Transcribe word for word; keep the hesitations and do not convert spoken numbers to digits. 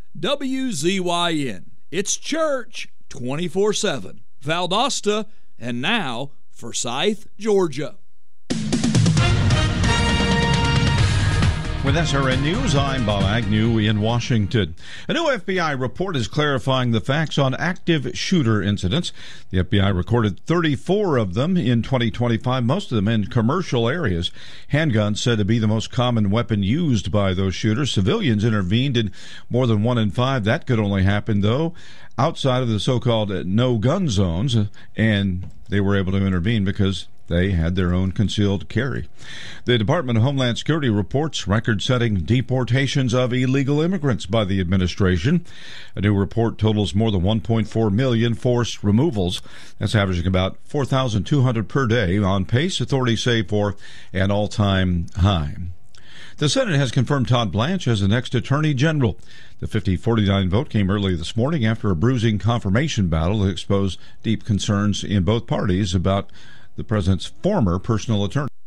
W Z Y N. It's church twenty-four seven. Valdosta, and now Forsyth, Georgia. With S R N News, I'm Bob Agnew in Washington. A new F B I report is clarifying the facts on active shooter incidents. The F B I recorded thirty-four of them in twenty twenty-five, most of them in commercial areas. Handguns said to be the most common weapon used by those shooters. Civilians intervened in more than one in five. That could only happen, though, outside of the so-called no-gun zones, and they were able to intervene because they had their own concealed carry. The Department of Homeland Security reports record-setting deportations of illegal immigrants by the administration. A new report totals more than one point four million forced removals. That's averaging about four thousand two hundred per day, on pace, authorities say, for an all-time high. The Senate has confirmed Todd Blanche as the next Attorney General. The fifty forty-nine vote came early this morning after a bruising confirmation battle that exposed deep concerns in both parties about the president's former personal attorney.